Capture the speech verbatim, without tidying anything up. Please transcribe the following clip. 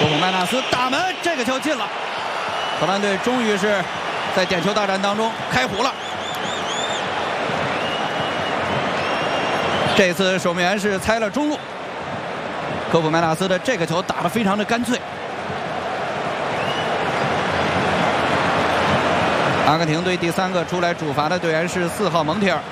科普麦纳斯打门，这个球进了。荷兰队终于是在点球大战当中开胡了。这次守门员是猜了中路。科普麦纳斯的这个球打得非常的干脆。阿根廷队第三个出来主罚的队员是四号蒙铁尔。